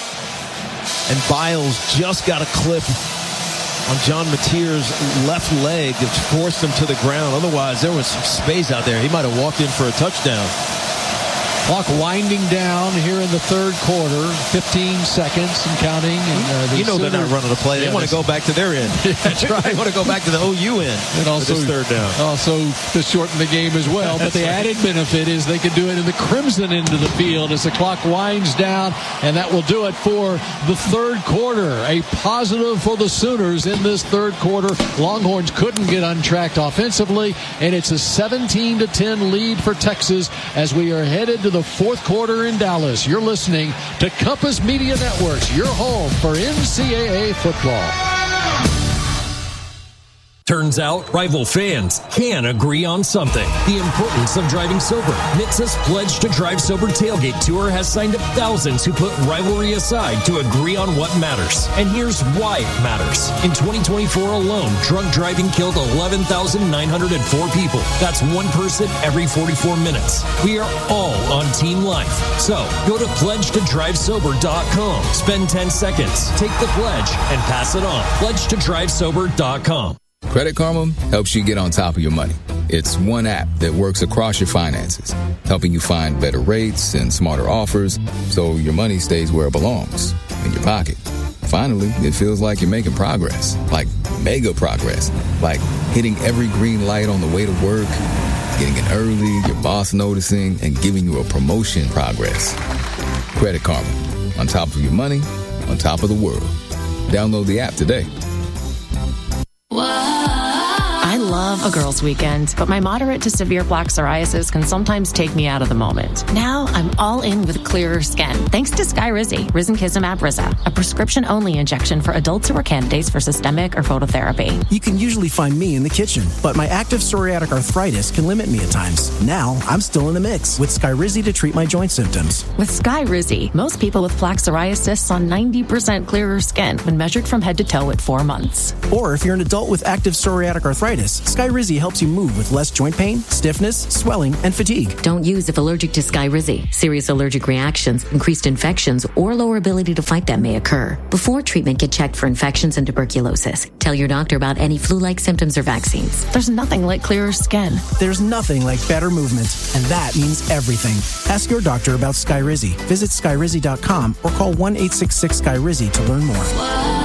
and Biles just got a clip on John Mateer's left leg that forced him to the ground. Otherwise, there was some space out there. He might have walked in for a touchdown.
Clock winding down here in the third quarter. fifteen seconds and counting. And, uh, the
you know Sooners, they're not running a play. They yeah, want to go back to their end.
That's right.
They want to go back to the O U end.
And also
third down.
Also to shorten the game as well. But the added benefit is they can do it in the crimson end of the field as the clock winds down. And that will do it for the third quarter. A positive for the Sooners in this third quarter. Longhorns couldn't get untracked offensively. And it's a seventeen to ten lead for Texas as we are headed to the fourth quarter in Dallas. You're listening to Compass Media Networks, your home for N C double A football.
Turns out, rival fans can agree on something. The importance of driving sober. N H T S A's Pledge to Drive Sober Tailgate Tour has signed up thousands who put rivalry aside to agree on what matters. And here's why it matters. In twenty twenty-four alone, drunk driving killed eleven thousand nine hundred four people. That's one person every forty-four minutes. We are all on team life. So, go to pledge to drive sober dot com. Spend ten seconds, take the pledge, and pass it on. pledge to drive sober dot com.
Credit Karma helps you get on top of your money. It's one app that works across your finances, helping you find better rates and smarter offers so your money stays where it belongs, in your pocket. Finally, it feels like you're making progress, like mega progress, like hitting every green light on the way to work, getting in early, your boss noticing, and giving you a promotion progress. Credit Karma, on top of your money, on top of the world. Download the app today.
I love a girls' weekend, but my moderate to severe plaque psoriasis can sometimes take me out of the moment. Now I'm all in with clearer skin, thanks to Skyrizi, risankizumab Riza, a prescription-only injection for adults who are candidates for systemic or phototherapy.
You can usually find me in the kitchen, but my active psoriatic arthritis can limit me at times. Now I'm still in the mix with Skyrizi to treat my joint symptoms.
With Skyrizi, most people with plaque psoriasis saw ninety percent clearer skin when measured from head to toe at four months.
Or if you're an adult with active psoriatic arthritis, Skyrizi helps you move with less joint pain, stiffness, swelling, and fatigue.
Don't use if allergic to Skyrizi. Serious allergic reactions, increased infections, or lower ability to fight them may occur. Before treatment, get checked for infections and tuberculosis. Tell your doctor about any flu-like symptoms or vaccines.
There's nothing like clearer skin.
There's nothing like better movement, and that means everything. Ask your doctor about Skyrizi. Visit Skyrizi dot com or call one eight six six Skyrizi to learn more.